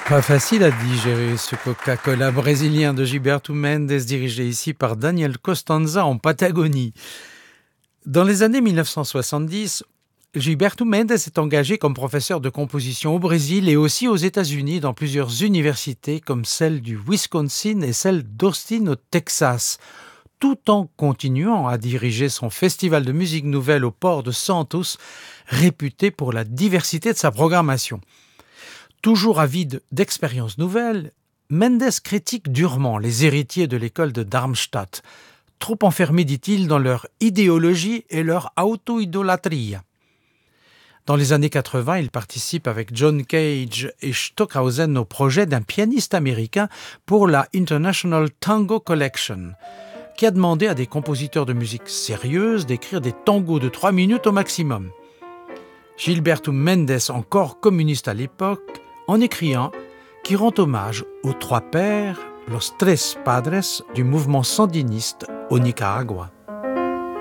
Pas facile à digérer ce Coca-Cola brésilien de Gilberto Mendes, dirigé ici par Daniel Costanza en Patagonie. Dans les années 1970, Gilberto Mendes est engagé comme professeur de composition au Brésil et aussi aux États-Unis dans plusieurs universités comme celle du Wisconsin et celle d'Austin au Texas, tout en continuant à diriger son festival de musique nouvelle au port de Santos, réputé pour la diversité de sa programmation. Toujours avide d'expériences nouvelles, Mendes critique durement les héritiers de l'école de Darmstadt, trop enfermés, dit-il, dans leur idéologie et leur auto-idolâtrie. Dans les années 80, il participe avec John Cage et Stockhausen au projet d'un pianiste américain pour la International Tango Collection, qui a demandé à des compositeurs de musique sérieuse d'écrire des tangos de 3 minutes au maximum. Gilberto Mendes, encore communiste à l'époque, en écrit un qui rend hommage aux trois pères, los tres padres, du mouvement sandiniste au Nicaragua.